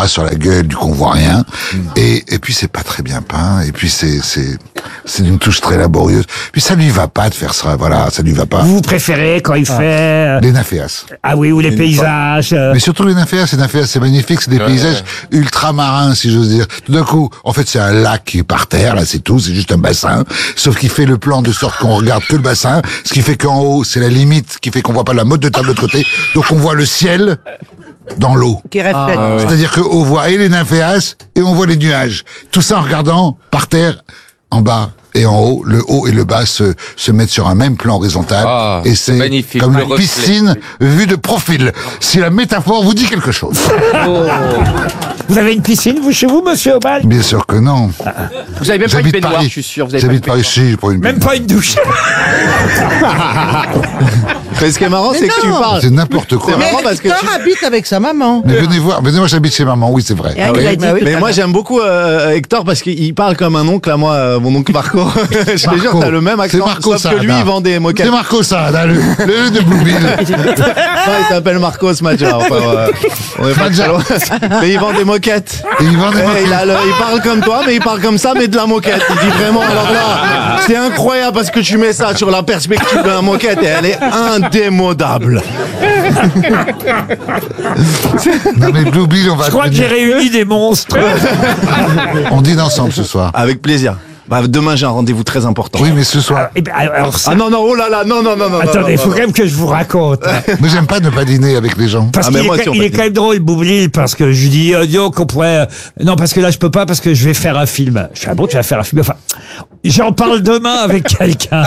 terrasse sur la gueule, du coup on voit rien. Et puis c'est pas très bien peint. Et puis c'est d'une touche très laborieuse. Puis ça lui va pas de faire ça. Voilà, ça lui va pas. Vous préférez quand il fait... Les nymphéas. Ah oui, ou les paysages. Mais surtout les nymphéas, c'est magnifique, c'est des paysages ultramarins, si j'ose dire. Tout d'un coup, en fait, c'est un lac qui est par terre, là, c'est tout, c'est juste un bassin. Sauf qu'il fait le plan de sorte qu'on regarde que le bassin, ce qui fait qu'en haut, c'est la limite, qui fait qu'on voit pas la motte de terre de l'autre côté. Donc on voit le ciel dans l'eau. Qui reflète. C'est-à-dire qu'on voit et les nymphéas et on voit les nuages. Tout ça en regardant par terre, en bas et en haut, le haut et le bas se mettent sur un même plan horizontal. Et c'est magnifique, comme le une reflet. piscine vue de profil. Si la métaphore vous dit quelque chose. Vous avez une piscine, vous, chez vous, monsieur Obal? Bien sûr que non. Vous avez même pas une J'habite baignoire, Paris. je suis sûr. Vous avez J'habite pas par une ici, pour une Même pas une douche. Mais ce qui est marrant, c'est que tu parles. C'est n'importe quoi. C'est marrant parce que Hector habite avec sa maman. Mais venez voir, j'habite chez maman, oui, c'est vrai. Et il a dit Mais moi j'aime beaucoup Hector parce qu'il parle comme un oncle à moi, mon oncle Marco. Je te jure, t'as le même accent, C'est Marco sauf que lui Saada. il vend des moquettes. C'est Marco Saada, le de Blueville. Non, il s'appelle Marcos Madja. Enfin, on est pas très loin. Mais il vend des moquettes. Et il vend des Eh, moquettes. il parle comme toi, mais il parle comme ça, mais de la moquette. Il dit vraiment, alors là, c'est incroyable parce que tu mets ça sur la perspective de la moquette et elle est indémodable. Non mais Blueville, on va... Je crois que j'ai réuni des monstres. On dîne ensemble ce soir. Avec plaisir. Bah, demain j'ai un rendez-vous très important. Oui, mais ce soir... Eh ben, alors ça... Ah non, non, oh là là, non. Attendez, il faut quand même que je vous raconte. Mais j'aime pas ne pas dîner avec les gens. Parce Ah, mais qu'il moi, est, si on il peut est dire. quand même drôle, Boublil, parce que je lui dis, Dio, qu'on pourrait... Non, parce que là, je peux pas, parce que je vais faire un film. Je fais, ah bon, tu vas faire un film? Enfin, j'en parle demain avec quelqu'un.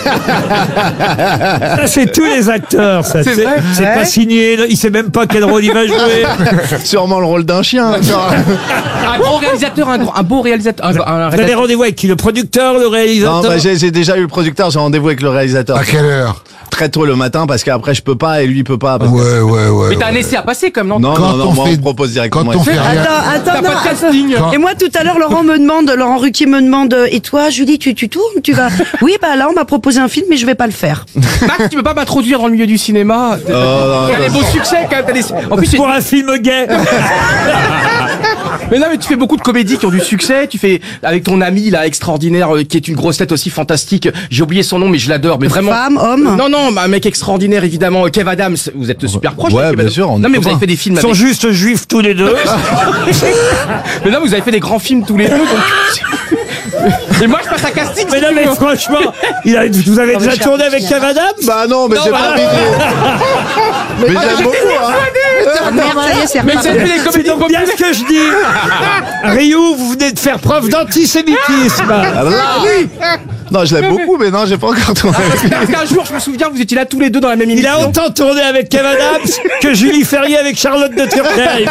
Ça, c'est tous les acteurs, ça. C'est vrai? C'est pas signé, il sait même pas quel rôle il va jouer. Sûrement le rôle d'un chien. Un grand réalisateur, un beau réalisateur. Un Vous avez rendez-vous avec qui? Le producteur, le réalisateur? Non, bah, j'ai déjà eu le producteur, j'ai rendez-vous avec le réalisateur. À quelle heure? Très tôt le matin parce qu'après je peux pas et lui il peut pas. Parce que- Ouais. Mais t'as un essai à passer quand même, non? Non, Quand on moi fait- on me propose directement. Quand on fait rien... Attends, T'as non, pas de casting. Quand- Et moi, tout à l'heure, Laurent Ruquier me demande, et toi, Julie, tu tournes, tu vas? Oui, bah là, on m'a proposé un film, mais je vais pas le faire. Max, tu peux pas m'introduire dans le milieu du cinéma? T'as des beaux succès quand même. En plus, Pour un film gay. mais non, mais tu fais beaucoup de comédies qui ont du succès. Tu fais avec ton ami là extraordinaire qui est une grosse tête aussi fantastique. J'ai oublié son nom, mais je l'adore. Mais vraiment. Femme, homme? Non, un mec extraordinaire évidemment. Kev Adams. Vous êtes super proches. Ouais, avec Kev bien Adams. sûr, on Non, est mais vous avez copains. fait des films. Ils sont Avec... juste juifs tous les deux. Mais non, vous avez fait des grands films tous les deux. Donc... Et moi, je passe à casting. Mais si non, tu mais veux. franchement, vous avez déjà tourné avec Kev Adams? Bah non, mais j'ai pas envie de... Mais j'aime beaucoup, hein. Merde, ça y est, c'est Mais vous avez fait des C'est comédies donc bien populaires. ce que je dis. Ryu, vous venez de faire preuve d'antisémitisme. Ah là, oui. Non, je l'aime beaucoup, mais non, j'ai pas encore tourné avec lui. Parce qu'un jour, je me souviens, vous étiez là tous les deux dans la même Il émission. a autant tourné avec Kev Adams que Julie Ferrier avec Charlotte de Turckheim.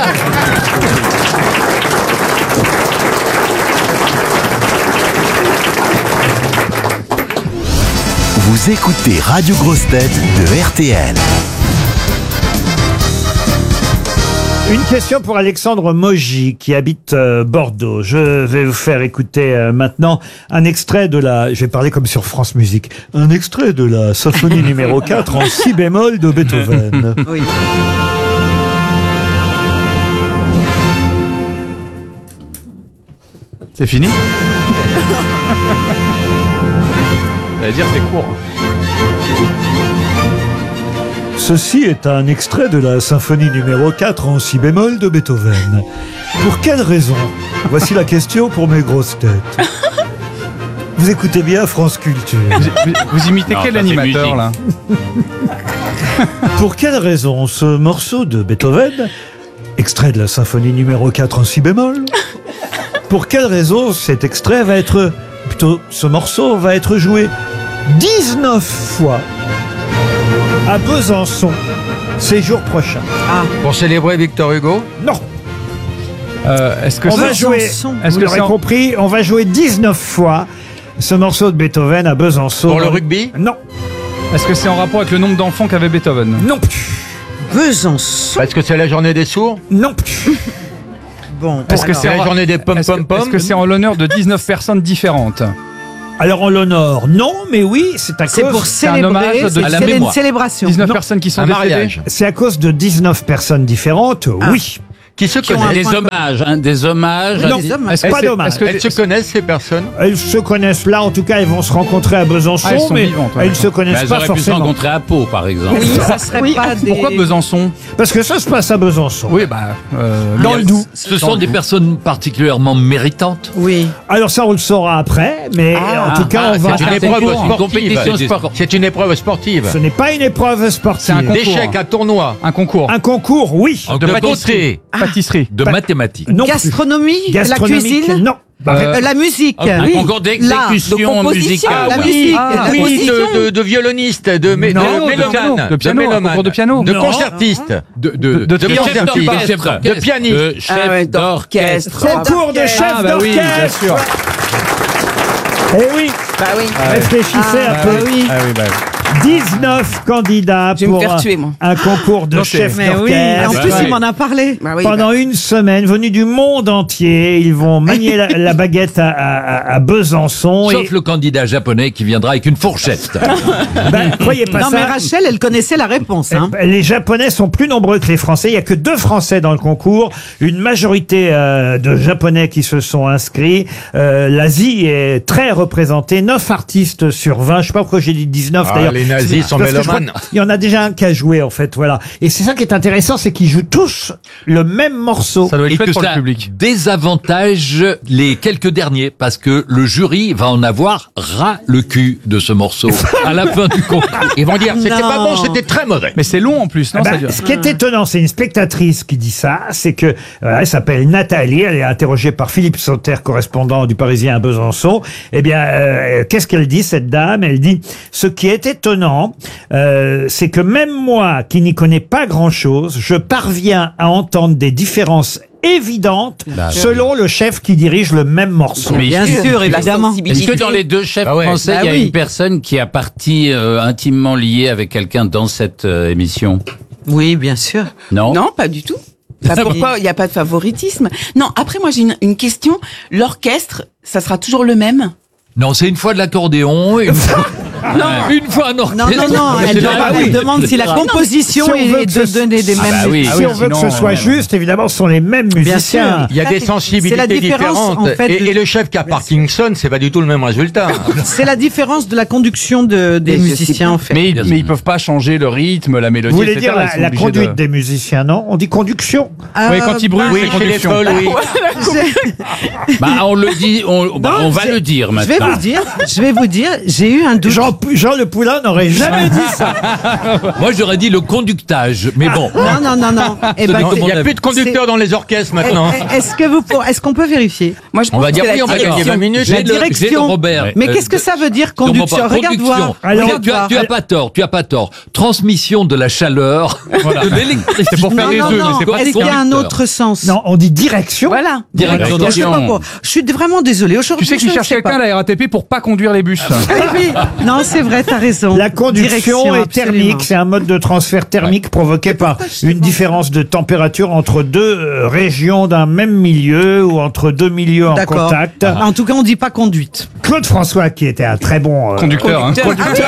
Vous écoutez Radio Grosse Tête de RTL. Une question pour Alexandre Mogy qui habite Bordeaux. Je vais vous faire écouter maintenant un extrait de la... Je vais parler comme sur France Musique. Un extrait de la symphonie numéro 4 en si bémol de Beethoven. Oui. C'est fini. J'allais dire c'est court. Ceci est un extrait de la symphonie numéro 4 en si bémol de Beethoven. Pour quelle raison? Voici la question pour mes grosses têtes. Vous écoutez bien France Culture. Vous imitez Non, quel ça, c'est animateur musique. là? Pour quelle raison ce morceau de Beethoven, extrait de la symphonie numéro 4 en si bémol, pour quelle raison cet extrait va être, plutôt ce morceau va être joué 19 fois à Besançon ces jours prochains? Pour célébrer Victor Hugo? Non, Est-ce que on va jouer, Besançon. Est-ce vous que l'aurez c'est en- compris, on va jouer 19 fois ce morceau de Beethoven à Besançon. Pour le rugby? Non, Est-ce que c'est en rapport avec le nombre d'enfants qu'avait Beethoven? non plus, Besançon. Parce que c'est la journée des sourds? non plus. Bon. Est-ce que C'est la journée des Est-ce pom-pom-pom? que c'est en l'honneur de 19 personnes différentes? Alors on l'honore, non, mais oui, c'est à C'est cause... pour un célébrer. hommage de- C'est à la une mémoire. célébration. 19 Non. personnes qui sont Un décédées? mariage. C'est à cause de 19 personnes différentes, oui. qui se ont un connaissent. point Des hommages. Non, des hommes. pas dommage. Elles se connaissent, ces personnes? Elles se connaissent là, en tout cas, elles vont se rencontrer à Besançon, Ah, elles sont mais vivantes, ouais. elles ne se connaissent Elles pas auraient pu se forcément. rencontrer à Pau, par exemple. Oui, ça serait pas des... Pourquoi Besançon? Parce que ça se passe à Besançon. Oui, bah. Dans le Doubs. Ce sont des personnes particulièrement méritantes. Oui. Alors ça, on le saura après, mais en tout cas, on va... C'est une épreuve concours, sportive. compétition sportive. C'est une épreuve sportive. Ce n'est pas une épreuve sportive. C'est un concours. D'échecs, un tournoi. Un concours. Un concours, oui. De pâtisserie. Pâtisserie. De mathématiques. Non plus. Gastronomie, la Gastronomique, cuisine, non. la musique. Un concours d'exécution musicale. La oui. musique, la Oui, composition. de violoniste, de Non, mélomane. de piano, un concours de piano. De Non. concertiste. De De triomphe. chef d'orchestre. De pianiste. De chef d'orchestre. Concours de chef Ah, bah oui, bien d'orchestre. sûr. Eh oui, Bah oui. réfléchissez un peu. oui. Ah oui, bah. 19 candidats Je vais me pour faire tuer, moi. un concours de Non, c'est- chef Mais oui, en d'orchestre. plus il m'en a parlé. Bah oui, Pendant une semaine, venus du monde entier, ils vont manier la baguette à Besançon. Sauf le candidat japonais qui viendra avec une fourchette. Croyez pas non ça. mais Rachel, elle connaissait la réponse. Hein. Les Japonais sont plus nombreux que les Français. Il y a que 2 Français dans le concours. Une majorité de Japonais qui se sont inscrits. L'Asie est très représentée. 9 artistes sur 20. Je sais pas pourquoi j'ai dit 19 Ah, d'ailleurs. les nazis sont Parce que je crois mélomanes. qu'il y en a déjà un qui a joué en fait. Voilà. Et c'est ça qui est intéressant, c'est qu'ils jouent tous le même morceau. Ça doit être Et chouette que pour le ça public. désavantage les quelques derniers parce que le jury va en avoir ras le cul de ce morceau à la fin du concours. Ils vont dire, c'était Non. pas bon, c'était très mauvais. Mais c'est long en plus, non? Bah, ça dure. ce qui est étonnant, c'est une spectatrice qui dit ça, c'est que elle s'appelle Nathalie, elle est interrogée par Philippe Sauter, correspondant du Parisien à Besançon. Eh bien, qu'est-ce qu'elle dit, cette dame? Elle dit, ce qui est étonnant, c'est que même moi, qui n'y connais pas grand-chose, je parviens à entendre des différences évidentes selon le chef qui dirige le même morceau. Mais Bien sûr, évidemment. est-ce que dans les 2 chefs Ah ouais. français, Bah il y a oui. une personne qui a partie intimement liée avec quelqu'un dans cette émission? Oui, bien sûr. Non? Non, pas du tout. Bah, pourquoi il n'y a pas de favoritisme? Non, après moi j'ai une question. L'orchestre, ça sera toujours le même? Non, c'est une fois de l'accordéon, une fois un orchestre. Non, elle demande si la composition Si on veut est que de ce- donner des mêmes bah oui. musiques. Si on veut que ce sinon, soit juste, évidemment, ce sont les mêmes Bien musiciens. sûr. Il y a Ça, des c'est sensibilités la différence, différentes. en fait, Et le chef qui a Parkinson, c'est pas du tout le même résultat. C'est la différence de la conduction des Mais je sais musiciens, bien. en fait. Mais ils peuvent pas changer le rythme, la mélodie, Vous voulez etc. dire Ils sont la obligés conduite de- des musiciens, non? On dit conduction. Oui, quand ils brûlent, Oui, c'est chez les conduction. folles, oui. Bah, on le dit, on va le dire Je vais maintenant. vous dire, j'ai eu un doute. Jean Le Poulain n'aurait jamais dit ça. Moi, j'aurais dit le conductage, mais bon. Non. Eh ben, Il n'y a plus de conducteurs dans les orchestres maintenant. Est-ce qu'on peut vérifier? Moi je On pense va que dire c'est oui, la on va gagner direction. 20 minutes. La J'ai de direction. Robert. Mais qu'est-ce que ça veut dire conduction? Regarde voir. Alors, Regarde voir. tu as pas tort, tu as pas tort. Transmission de la chaleur, Voilà. de l'électricité. C'est pour faire les Non, œufs, non, mais c'est non. pas Est-ce qu'il y a un autre sens? non, on dit direction. Voilà. Direction. Je sais pas quoi. Je suis vraiment désolée. Aujourd'hui, Tu sais qu'ils je ne cherchent sais quelqu'un pas. à la RATP pour pas conduire les bus. Oui. Non, c'est vrai, t'as raison. La conduction Direction, est absolument. thermique, c'est un mode de transfert thermique provoqué par une différence de température entre 2 régions d'un même milieu ou entre 2 milieux en D'accord. contact. En tout cas, on dit pas conduite. Claude François, qui était un très bon Conducteur, hein.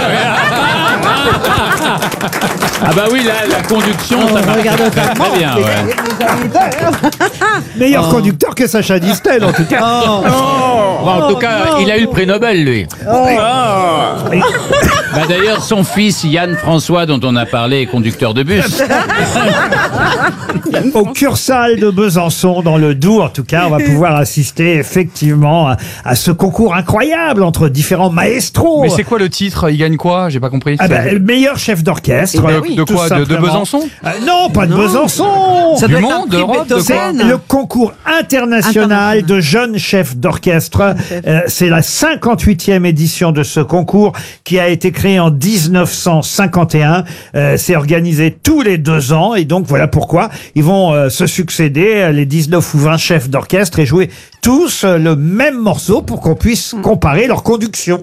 Ah bah oui, la conduction, ça marche regarde très bien. Ouais. meilleur conducteur que Sacha Distel, en tout cas. Bon, en tout cas, il a eu le prix Nobel, lui. Bah d'ailleurs, son fils Yann François, dont on a parlé, est conducteur de bus. Au Cursal de Besançon, dans le Doubs, en tout cas, on va pouvoir assister effectivement à ce concours incroyable entre différents maestros. Mais c'est quoi le titre? Il gagne quoi? J'ai pas compris. Ah ben, le meilleur chef d'orchestre. De tout quoi? De simplement. Besançon? Non, pas de Besançon. Ça Du doit être un monde, prix d'Europe, de C'est Beethoven. le concours international de jeunes chefs d'orchestre. C'est la 58e édition de ce concours qui a été créé en 1951. C'est organisé tous les 2 ans et donc voilà pourquoi ils vont se succéder les 19 ou 20 chefs d'orchestre et jouer tous le même morceau pour qu'on puisse comparer leur conduction.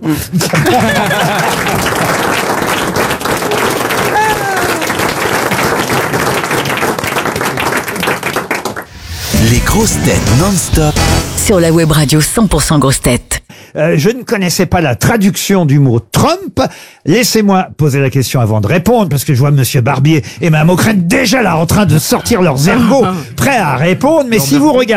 Les grosses têtes non-stop Sur la web radio 100% grosses têtes. je ne connaissais pas la traduction du mot Trump. Laissez-moi poser la question avant de répondre, parce que je vois Monsieur Barbier et Mme Ockrent déjà là en train de sortir leurs ergots, prêts à répondre. Mais si vous regardez